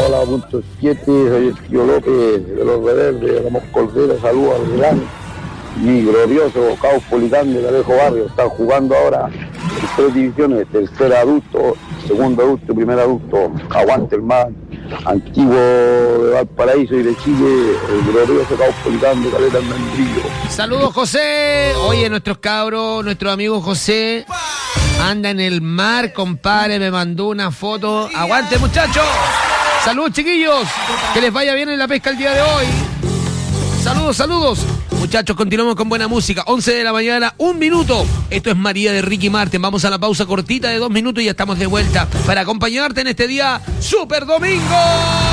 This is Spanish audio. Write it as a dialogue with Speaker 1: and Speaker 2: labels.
Speaker 1: la punto 7, soy el tío López de los Rebeldes, Ramos Cordero, saludos al gran y glorioso Caupolicán de Alejo Barrio. Están jugando ahora en 3 divisiones, tercer adulto, segundo adulto, primer adulto. Aguante el más antiguo de Valparaíso y de Chile, el glorioso Caupolicán de Caleta Almendrillo.
Speaker 2: Saludos, José. Oye, nuestros cabros, nuestro amigo José anda en el mar, compadre, me mandó una foto. Aguante, muchachos. Saludos, chiquillos. Que les vaya bien en la pesca el día de hoy. Saludos, saludos. Muchachos, continuamos con buena música. 11 de la mañana, 1 minuto. Esto es María de Ricky Martin. Vamos a la pausa cortita de 2 minutos y ya estamos de vuelta para acompañarte en este día Super Domingo.